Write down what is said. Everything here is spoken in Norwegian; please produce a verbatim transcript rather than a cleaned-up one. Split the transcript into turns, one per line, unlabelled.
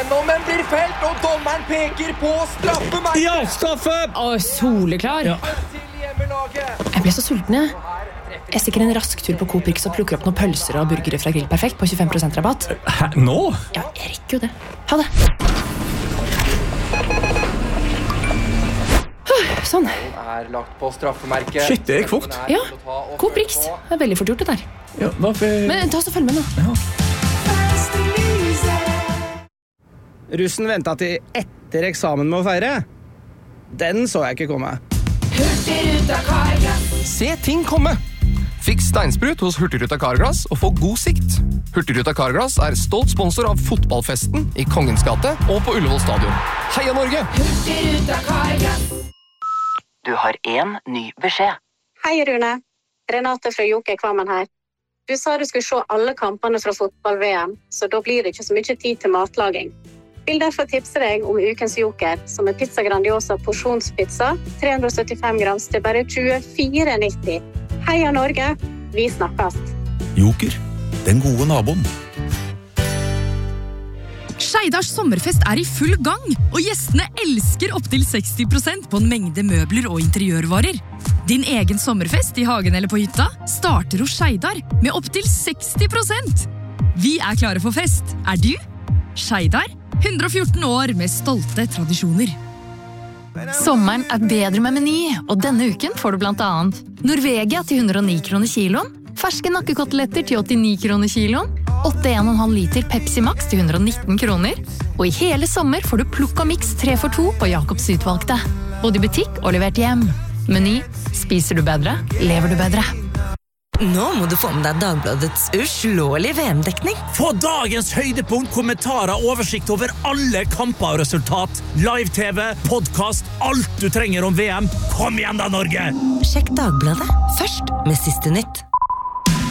igjennom, men blir felt, og dommeren peker på straffemerket.
Ja, straffe!
Å, soleklar.
Ja.
Jeg ble så sulten, jeg. Jeg stikker en rask tur på Coop Rix og plukker opp noen pølser og burgere fra Grill Perfekt på tjuefem prosent rabatt.
Hæ, nå?
Ja, jeg rekker jo det. Ha det. Sånn.
Er lagt på straffemerket.
Shit, det gikk fort.
Ja, Coop Rix. Det er veldig fort gjort det der.
Ja, hvorfor...
Men ta oss og følg med nå.
Ja.
Russen ventet til etter eksamen med å feire. Den så jeg ikke komme.
Se ting komme. Fiks steinsprut hos Hurtigruta Carglass og få god sikt. Hurtigruta Carglass er stolt sponsor av fotballfesten i Kongens gate og på Ullevål stadion. Heia Norge!
Hurtigruta Carglass.
Du har en ny beskjed.
Hei, Rune. Renate fra Joker Kvammen her. Du sa du skulle se alle kampene fra fotball-V M, så da blir det ikke så mye tid til matlaging. Vil derfor tipse deg om ukens Joker, som er pizza grandiosa porsjonspizza, tre hundre og syttifem grams til bare tjuefire nitti. Heia Norge, vi snakkes.
Joker, den gode naboen.
Skeidars sommerfest er i full gang, og gjestene elsker opp til seksti prosent på en mengde møbler og interiørvarer. Din egen sommerfest i hagen eller på hytta starter hos Skeidar med opp til seksti prosent. Vi er klare for fest, er du? Skeidar, hundre og fjorten år med stolte tradisjoner.
Sommeren er bedre med Meny, og denne uken får du blant annet Norvegia til hundre og ni kroner kiloen, ferske nakkekoteletter til åttini kroner kiloen, åtte komma en halv liter Pepsi Max til hundre og nitten kroner, og i hele sommer får du plukk og mix tre for to på Jakobs utvalgte. Både i butikk og levert hjem. Meny, spiser du bedre, lever du bedre.
Nå må du få med deg Dagbladets uslåelige V M-dekning.
Få dagens høydepunkt, kommentarer, oversikt over alle kamper og resultat. Live-tv, podcast, alt du trenger om V M. Kom igjen da, Norge!
Sjekk Dagbladet først med siste nytt.